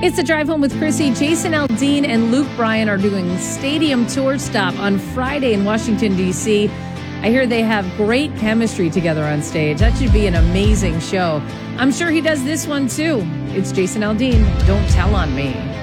It's the Drive Home with Chrissy. Jason Aldean and Luke Bryan are doing stadium tour stop on Friday in Washington, D.C. I hear they have great chemistry together on stage. That should be an amazing show. I'm sure he does this one, too. It's Jason Aldean. Don't Tell on Me.